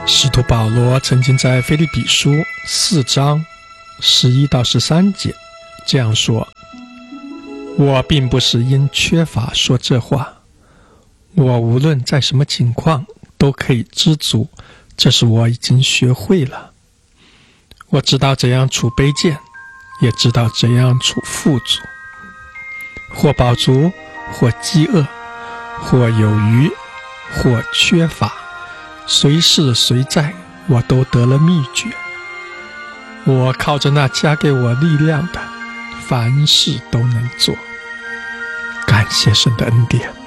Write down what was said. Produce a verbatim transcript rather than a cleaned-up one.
使徒保罗曾经在腓立比书四章十一到十三节这样说：我并不是因缺乏说这话，我无论在什么情况都可以知足，这是我已经学会了。我知道怎样处卑贱，也知道怎样处富足，或饱足，或饥饿，或有余，或缺乏，随是随在，我都得了秘诀。我靠着那加给我力量的，凡事都能做。感谢神的恩典。